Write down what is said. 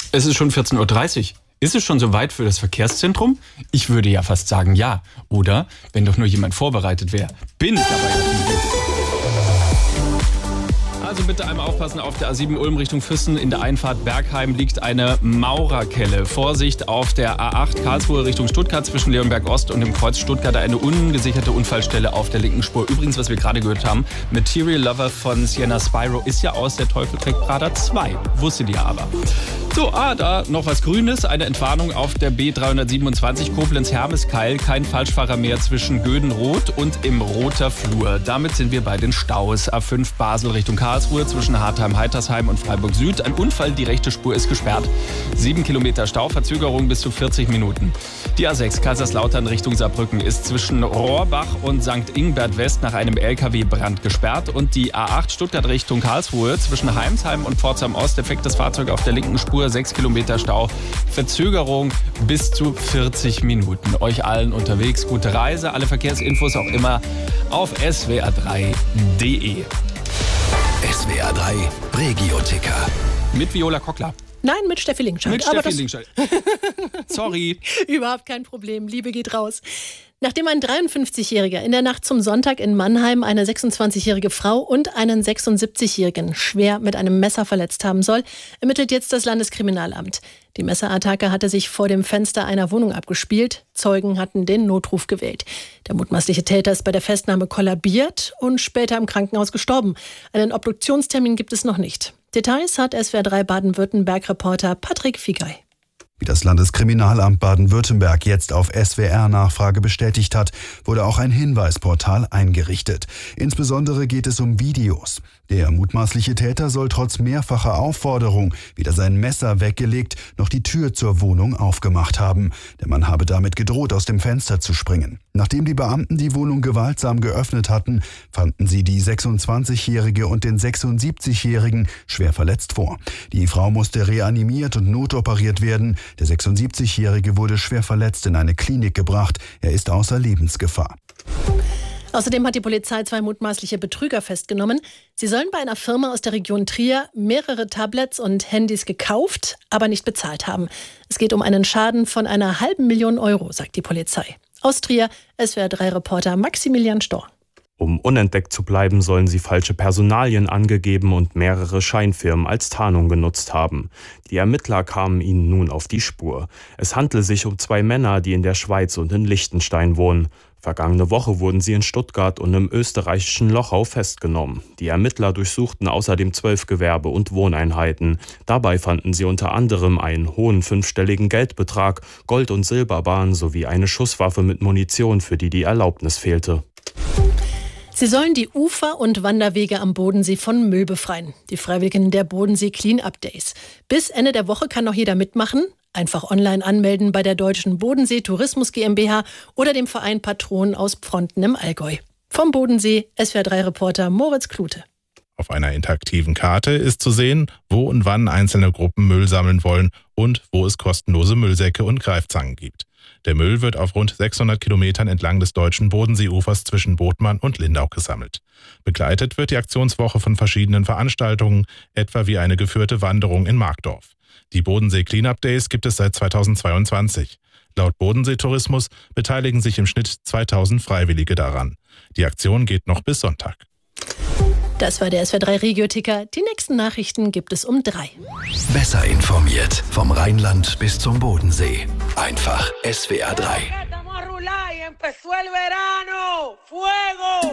Es ist schon 14.30 Uhr. Ist es schon soweit für das Verkehrszentrum? Ich würde ja fast sagen ja. Oder, wenn doch nur jemand vorbereitet wäre, bin ich dabei auf dem Weg. Also bitte einmal aufpassen, auf der A7 Ulm Richtung Füssen in der Einfahrt Bergheim liegt eine Maurerkelle. Vorsicht auf der A8 Karlsruhe Richtung Stuttgart zwischen Leonberg Ost und dem Kreuz Stuttgart eine ungesicherte Unfallstelle auf der linken Spur. Übrigens, was wir gerade gehört haben, Material Lover von Sienna Spyro ist ja aus Der Teufel trägt Prada 2. Wusstet ihr aber. So, da noch was Grünes. Eine Entwarnung auf der B327 Koblenz-Hermeskeil. Kein Falschfahrer mehr zwischen Gödenroth und im Roter Flur. Damit sind wir bei den Staus. A5 Basel Richtung Karlsruhe zwischen Hartheim-Heitersheim und Freiburg Süd. Ein Unfall, die rechte Spur ist gesperrt. 7 Kilometer Stau, Verzögerung bis zu 40 Minuten. Die A6 Kaiserslautern Richtung Saarbrücken ist zwischen Rohrbach und St. Ingbert West nach einem LKW-Brand gesperrt. Und die A8 Stuttgart Richtung Karlsruhe zwischen Heimsheim und Pforzheim Ost defektes Fahrzeug auf der linken Spur. 6 Kilometer Stau, Verzögerung bis zu 40 Minuten. Euch allen unterwegs gute Reise. Alle Verkehrsinfos auch immer auf swr3.de. SWR 3 Regio-Ticker. Mit Viola Kockler. Nein, mit Steffi Linkscheid. Sorry. Überhaupt kein Problem. Liebe geht raus. Nachdem ein 53-Jähriger in der Nacht zum Sonntag in Mannheim eine 26-jährige Frau und einen 76-jährigen schwer mit einem Messer verletzt haben soll, ermittelt jetzt das Landeskriminalamt. Die Messerattacke hatte sich vor dem Fenster einer Wohnung abgespielt. Zeugen hatten den Notruf gewählt. Der mutmaßliche Täter ist bei der Festnahme kollabiert und später im Krankenhaus gestorben. Einen Obduktionstermin gibt es noch nicht. Details hat SWR 3 Baden-Württemberg-Reporter Patrick Figay. Wie das Landeskriminalamt Baden-Württemberg jetzt auf SWR-Nachfrage bestätigt hat, wurde auch ein Hinweisportal eingerichtet. Insbesondere geht es um Videos. Der mutmaßliche Täter soll trotz mehrfacher Aufforderung, weder sein Messer weggelegt, noch die Tür zur Wohnung aufgemacht haben. Der Mann habe damit gedroht, aus dem Fenster zu springen. Nachdem die Beamten die Wohnung gewaltsam geöffnet hatten, fanden sie die 26-Jährige und den 76-Jährigen schwer verletzt vor. Die Frau musste reanimiert und notoperiert werden. Der 76-Jährige wurde schwer verletzt in eine Klinik gebracht. Er ist außer Lebensgefahr. Außerdem hat die Polizei 2 mutmaßliche Betrüger festgenommen. Sie sollen bei einer Firma aus der Region Trier mehrere Tablets und Handys gekauft, aber nicht bezahlt haben. Es geht um einen Schaden von einer $500.000 Euro, sagt die Polizei. Aus Trier, SWR3-Reporter Maximilian Storr. Um unentdeckt zu bleiben, sollen sie falsche Personalien angegeben und mehrere Scheinfirmen als Tarnung genutzt haben. Die Ermittler kamen ihnen nun auf die Spur. Es handelt sich um 2 Männer, die in der Schweiz und in Liechtenstein wohnen. Vergangene Woche wurden sie in Stuttgart und im österreichischen Lochau festgenommen. Die Ermittler durchsuchten außerdem 12 Gewerbe- und Wohneinheiten. Dabei fanden sie unter anderem einen hohen 5-stelligen Geldbetrag, Gold- und Silberbahn sowie eine Schusswaffe mit Munition, für die die Erlaubnis fehlte. Sie sollen die Ufer und Wanderwege am Bodensee von Müll befreien. Die Freiwilligen der Bodensee Clean-Up Days. Bis Ende der Woche kann noch jeder mitmachen. Einfach online anmelden bei der Deutschen Bodensee Tourismus GmbH oder dem Verein Patronen aus Pfronten im Allgäu. Vom Bodensee, SWR3-Reporter Moritz Klute. Auf einer interaktiven Karte ist zu sehen, wo und wann einzelne Gruppen Müll sammeln wollen und wo es kostenlose Müllsäcke und Greifzangen gibt. Der Müll wird auf rund 600 Kilometern entlang des deutschen Bodenseeufers zwischen Bothmann und Lindau gesammelt. Begleitet wird die Aktionswoche von verschiedenen Veranstaltungen, etwa wie eine geführte Wanderung in Markdorf. Die Bodensee Cleanup Days gibt es seit 2022. Laut Bodensee Tourismus beteiligen sich im Schnitt 2000 Freiwillige daran. Die Aktion geht noch bis Sonntag. Das war der SWR 3 Regio-Ticker. Die nächsten Nachrichten gibt es um 3. Besser informiert vom Rheinland bis zum Bodensee. Einfach SWR 3.